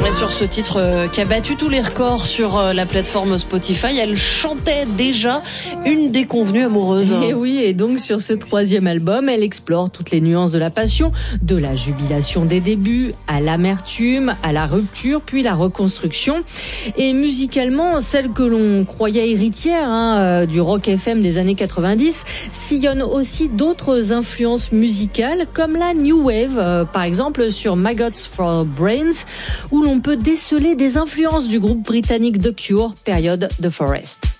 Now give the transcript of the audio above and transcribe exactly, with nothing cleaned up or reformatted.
Et sur ce titre euh, qui a battu tous les records sur euh, la plateforme Spotify, elle chantait déjà une déconvenue amoureuse. Et oui, et donc sur ce troisième album, elle explore toutes les nuances de la passion, de la jubilation des débuts, à l'amertume, à la rupture, puis la reconstruction. Et musicalement, celle que l'on croyait héritière hein, du rock F M des années quatre-vingt-dix sillonne aussi d'autres influences musicales, comme la New Wave, euh, par exemple sur Maggots for Brains, où l'on peut déceler des influences du groupe britannique The Cure, période The Forest.